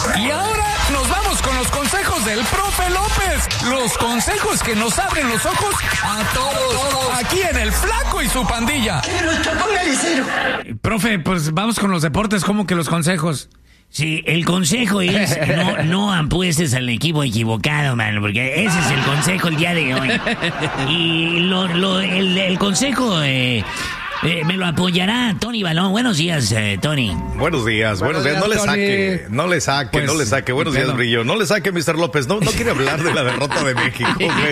Y ahora nos vamos con los consejos del profe López. Los consejos que nos abren los ojos a todos. Aquí en El Flaco y su pandilla. Profe, pues vamos con los deportes, ¿cómo que los consejos? Sí, el consejo es no apuestes al equipo equivocado, mano, porque ese es el consejo el día de hoy. Y el consejo me lo apoyará Tony Balón. Buenos días, Tony. Buenos días. No le saque. Buenos días, Brillo. No le saque, Mr. López. No quiere hablar de la derrota de México,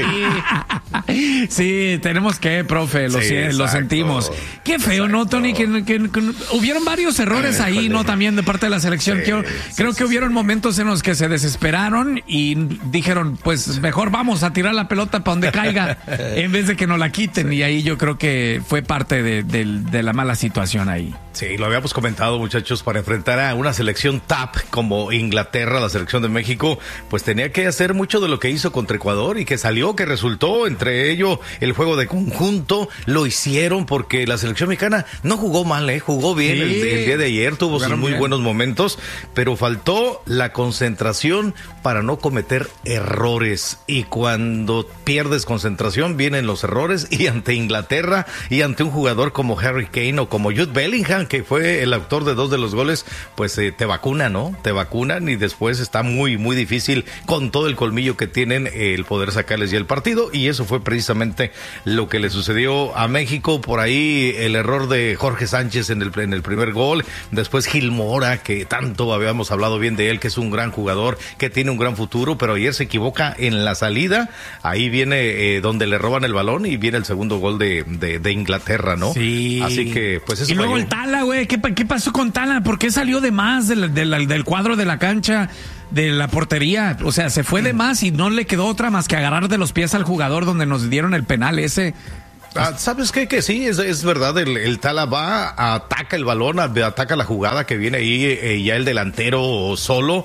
güey. Sí, tenemos que, profe, lo sentimos. Qué feo, ¿no, Tony? Que hubieron varios errores ahí, ¿no? También de parte de la selección. Creo que hubieron momentos en los que se desesperaron y dijeron, pues mejor vamos a tirar la pelota para donde caiga en vez de que nos la quiten. Y ahí yo creo que fue parte de la mala situación ahí. Sí, lo habíamos comentado, muchachos, para enfrentar a una selección top como Inglaterra, la selección de México, pues tenía que hacer mucho de lo que hizo contra Ecuador y que resultó, entre ello, el juego de conjunto. Lo hicieron porque la selección mexicana no jugó mal, jugó bien el día de ayer, tuvo sus muy buenos momentos, pero faltó la concentración para no cometer errores. Y cuando pierdes concentración, vienen los errores, y ante Inglaterra y ante un jugador como Harry Kane o como Jude Bellingham, que fue el autor de 2 de los goles, pues te vacunan, ¿no? Te vacunan y después está muy, muy difícil con todo el colmillo que tienen el poder sacarles ya el partido, y eso fue precisamente lo que le sucedió a México. Por ahí el error de Jorge Sánchez en el primer gol, después Gil Mora, que tanto habíamos hablado bien de él, que es un gran jugador, que tiene un gran futuro, pero ayer se equivoca en la salida, ahí viene donde le roban el balón y viene el segundo gol de Inglaterra, ¿no? Sí. Así que, pues eso. Y luego el Tala, güey, ¿qué pasó con Tala? ¿Por qué salió de más del cuadro de la cancha, de la portería? O sea, se fue de más y no le quedó otra más que agarrar de los pies al jugador donde nos dieron el penal ese. ¿Sabes qué? Que sí, es verdad, el Tala ataca el balón, ataca la jugada que viene ahí, ya el delantero solo.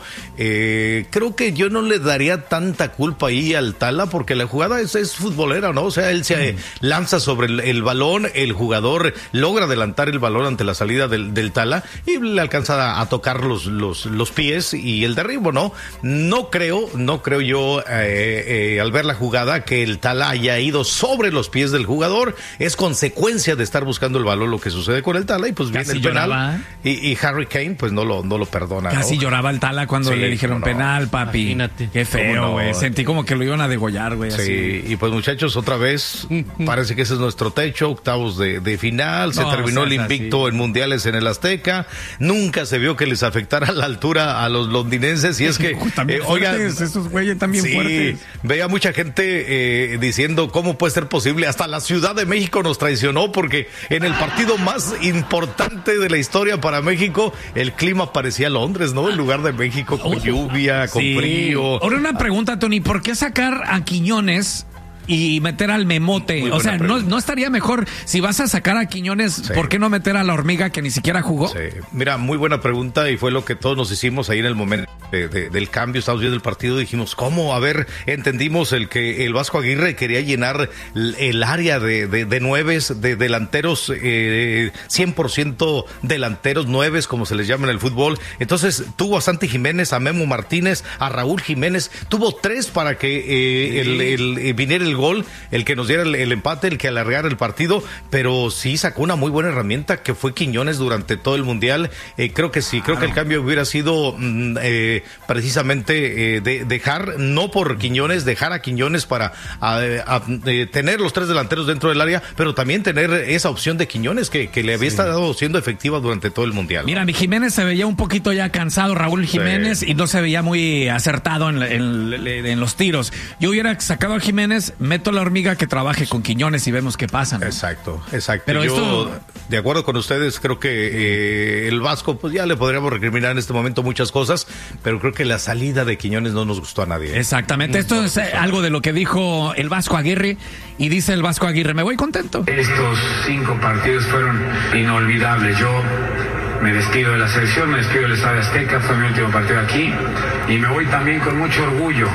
Creo que yo no le daría tanta culpa ahí al Tala, porque la jugada es futbolera, ¿no? O sea, él se lanza sobre el balón, el jugador logra adelantar el balón ante la salida del Tala y le alcanza a tocar los pies y el derribo, ¿no? No creo yo, al ver la jugada, que el Tala haya ido sobre los pies del jugador. Es consecuencia de estar buscando el balón lo que sucede con el Tala, y pues viene el penal, y Harry Kane pues no lo perdona. Casi lloraba el Tala cuando le dijeron penal, papi. Imagínate. Qué feo, güey. Sentí como que lo iban a degollar, güey. Sí, así. Y pues, muchachos, otra vez parece que ese es nuestro techo, octavos de final. Se terminó el invicto en mundiales en el Azteca. Nunca se vio que les afectara la altura a los londinenses, y es que oigan, esos güeyes también fuertes. Veía mucha gente diciendo cómo puede ser posible, hasta la Ciudad de México nos traicionó, porque en el partido más importante de la historia para México, el clima parecía Londres, ¿no? En lugar de México, con lluvia, con frío. Ahora una pregunta, Tony, ¿por qué sacar a Quiñones y meter al Memote? O sea, ¿no estaría mejor si vas a sacar a Quiñones, sí, por qué no meter a la Hormiga, que ni siquiera jugó? Sí. Mira, muy buena pregunta, y fue lo que todos nos hicimos ahí en el momento del cambio. Estábamos viendo el partido y dijimos, ¿cómo? A ver, entendimos que el Vasco Aguirre quería llenar el área de nueves, de delanteros, 100% delanteros, nueves, como se les llama en el fútbol. Entonces tuvo a Santi Jiménez, a Memo Martínez, a Raúl Jiménez, tuvo 3 para que viniera el gol, el que nos diera el empate, el que alargara el partido, pero sí sacó una muy buena herramienta, que fue Quiñones durante todo el mundial. Creo que el cambio hubiera sido precisamente dejar, no por Quiñones, dejar a Quiñones para tener los 3 delanteros dentro del área, pero también tener esa opción de Quiñones que le había estado siendo efectiva durante todo el mundial. Mira, mi Jiménez se veía un poquito ya cansado, Raúl Jiménez, y no se veía muy acertado en los tiros. Yo hubiera sacado a Jiménez, meto a la Hormiga que trabaje con Quiñones y vemos qué pasa, ¿no? Exacto. Pero yo, de acuerdo con ustedes, creo que el Vasco, pues ya le podríamos recriminar en este momento muchas cosas, pero creo que la salida de Quiñones no nos gustó a nadie. Exactamente. Esto es algo de lo que dijo el Vasco Aguirre, y dice el Vasco Aguirre: me voy contento. Estos 5 partidos fueron inolvidables. Yo me despido de la selección, me despido del Estadio Azteca, fue mi último partido aquí y me voy también con mucho orgullo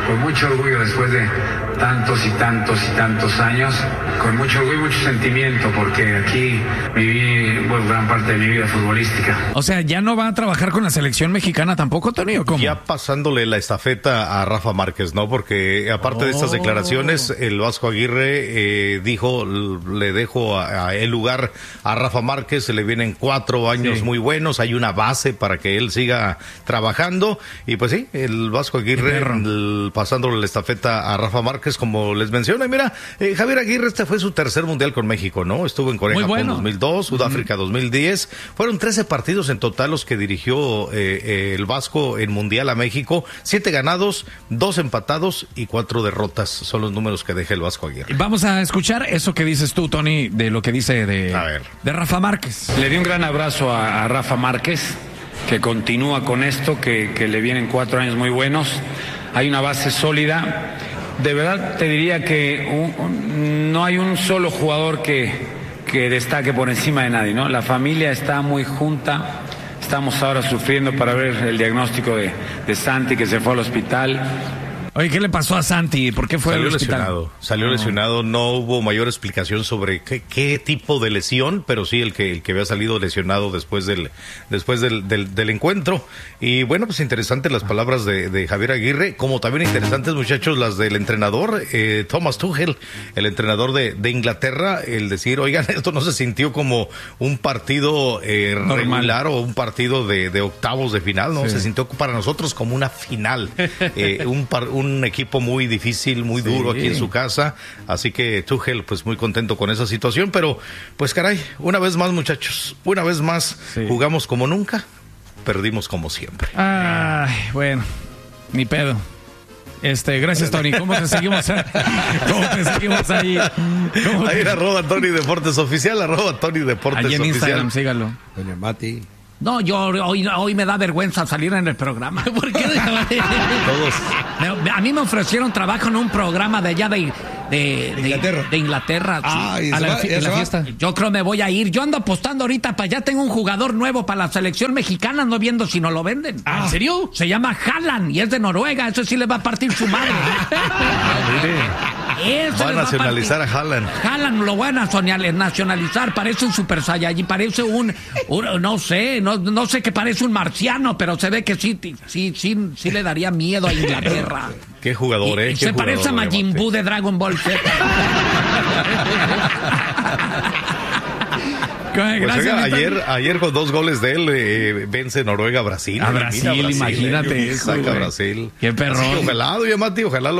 después de tantos y tantos y tantos años, con mucho orgullo y mucho sentimiento, porque aquí viví gran parte de mi vida futbolística. O sea, ¿ya no va a trabajar con la selección mexicana tampoco, Tony, o cómo? Ya pasándole la estafeta a Rafa Márquez, ¿no? Porque aparte de estas declaraciones, el Vasco Aguirre dijo, le dejo el lugar a Rafa Márquez, se le vienen 4 años muy buenos, hay una base para que él siga trabajando, y pues sí, el Vasco Aguirre pasándole la estafeta a Rafa Márquez, como les menciono. Y mira, Javier Aguirre, este fue su tercer mundial con México, ¿no? Estuvo en Corea, Japón 2002, Sudáfrica 2010, fueron 13 partidos en total los que dirigió el Vasco en mundial a México, 7 ganados, 2 empatados y 4 derrotas, son los números que deja el Vasco Aguirre. Vamos a escuchar eso que dices tú, Tony, de lo que dice de Rafa Márquez. Le di un gran abrazo a Rafa Márquez, que continúa con esto, que le vienen 4 años muy buenos, hay una base sólida. De verdad te diría que no hay un solo jugador que destaque por encima de nadie, ¿no? La familia está muy junta, estamos ahora sufriendo para ver el diagnóstico de Santi, que se fue al hospital. Oye, ¿qué le pasó a Santi? ¿Por qué fue al hospital? Salió lesionado, no hubo mayor explicación sobre qué tipo de lesión, pero sí el que había salido lesionado después del encuentro. Y bueno, pues interesantes las palabras de Javier Aguirre, como también interesantes, muchachos, las del entrenador, Thomas Tuchel, el entrenador de Inglaterra, el decir, oigan, esto no se sintió como un partido regular o un partido de octavos de final, ¿no? Se sintió para nosotros como una final, un equipo muy difícil, muy duro aquí en su casa, así que Tuchel pues muy contento con esa situación, pero pues caray, una vez más, muchachos, una vez más jugamos como nunca, perdimos como siempre. Ay, bueno, ni pedo. Gracias, Tony. ¿Cómo te seguimos ahí? Ahí era @Tony Deportes Oficial, @Tony Deportes Oficial. Allí en Instagram, sígalo. Doña Mati. No, yo hoy me da vergüenza salir en el programa. ¿Por qué? Todos. A mí me ofrecieron trabajo en un programa de allá de Inglaterra. De Inglaterra. Sí. En la fiesta. Yo creo me voy a ir. Yo ando apostando ahorita para allá. Tengo un jugador nuevo para la selección mexicana. Ando viendo si no lo venden. ¿En serio? Se llama Haaland y es de Noruega. Eso sí le va a partir su madre. Va a nacionalizar a Haaland. Haaland lo van a nacionalizar. Parece un Super Saiyajin. Parece un no sé, no sé qué parece un marciano, pero se ve que sí le daría miedo a Inglaterra. Qué jugador, Se jugador, parece a Majin Buu de Dragon Ball Z. Pues ayer con 2 goles de él vence Noruega a Brasil. A Brasil, imagínate eso. Saca Brasil. Qué perrón. Ojalá, oye, Mati, ojalá